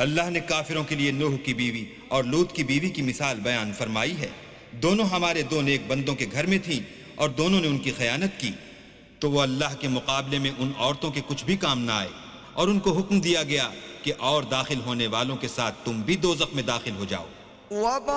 अल्लाह ने काफिरों के लिए नूह की बीवी और लूत की बीवी की मिसाल बयान फरमाई है। दोनों हमारे दो नेक बंदों के घर में थीं और दोनों ने उनकी खयानत की, तो वो अल्लाह के मुकाबले में उन औरतों के कुछ भी काम ना आए और उनको हुक्म दिया गया कि और दाखिल होने वालों के साथ तुम भी दोज़ख में दाखिल हो जाओ।